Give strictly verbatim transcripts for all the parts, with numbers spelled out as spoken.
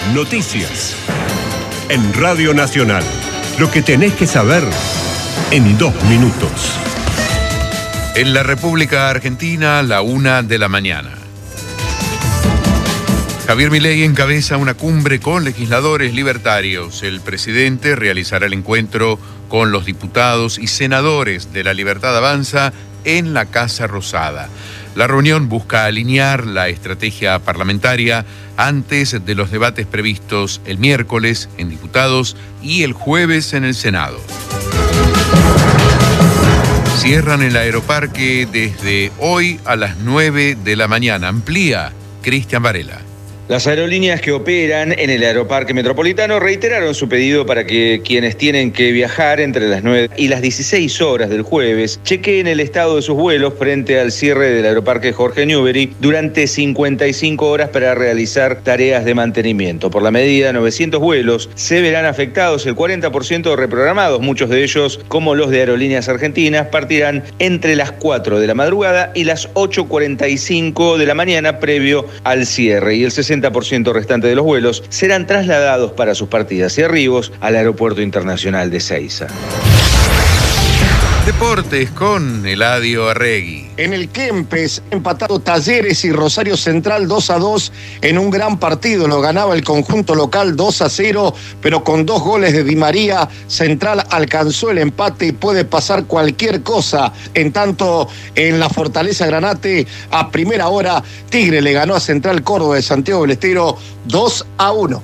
Noticias. En Radio Nacional. Lo que tenés que saber en dos minutos. En la República Argentina, la una de la mañana. Javier Milei encabeza una cumbre con legisladores libertarios. El presidente realizará el encuentro con los diputados y senadores de La Libertad Avanza en la Casa Rosada. La reunión busca alinear la estrategia parlamentaria antes de los debates previstos el miércoles en diputados y el jueves en el Senado. Cierran el aeroparque desde hoy a las nueve de la mañana. Amplía Cristian Varela. Las aerolíneas que operan en el Aeroparque Metropolitano reiteraron su pedido para que quienes tienen que viajar entre las nueve y las dieciséis horas del jueves chequeen el estado de sus vuelos frente al cierre del Aeroparque Jorge Newbery durante cincuenta y cinco horas para realizar tareas de mantenimiento. Por la medida, novecientos vuelos se verán afectados, el cuarenta por ciento reprogramados. Muchos de ellos, como los de Aerolíneas Argentinas, partirán entre las cuatro de la madrugada y las ocho cuarenta y cinco de la mañana previo al cierre, y el sesenta por ciento restante de los vuelos serán trasladados para sus partidas y arribos al Aeropuerto Internacional de Ezeiza. Deportes con Eladio Arregui. En el Kempes, empatado Talleres y Rosario Central dos a dos en un gran partido. Lo ganaba el conjunto local dos a cero, pero con dos goles de Di María, Central alcanzó el empate y puede pasar cualquier cosa. En tanto, en la Fortaleza Granate, a primera hora, Tigre le ganó a Central Córdoba de Santiago del Estero dos a uno.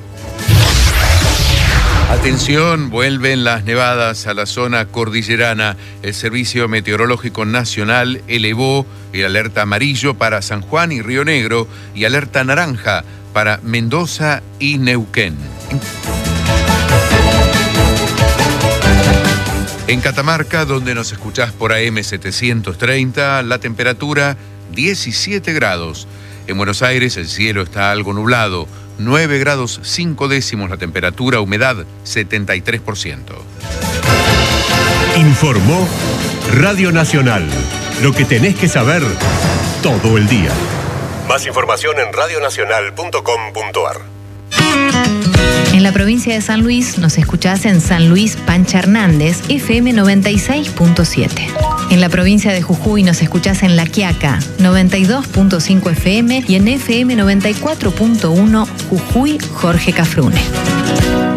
Atención, vuelven las nevadas a la zona cordillerana. El Servicio Meteorológico Nacional elevó el alerta amarillo para San Juan y Río Negro y alerta naranja para Mendoza y Neuquén. En Catamarca, donde nos escuchás por A M setecientos treinta, la temperatura diecisiete grados. En Buenos Aires el cielo está algo nublado. nueve grados cinco décimos la temperatura, humedad setenta y tres por ciento. Informó Radio Nacional. Lo que tenés que saber todo el día. Más información en radio nacional punto com punto a r. En la provincia de San Luis nos escuchás en San Luis Pancha Hernández, F M noventa y seis punto siete. En la provincia de Jujuy nos escuchás en La Quiaca, noventa y dos punto cinco F M y en F M noventa y cuatro punto uno Jujuy Jorge Cafrune.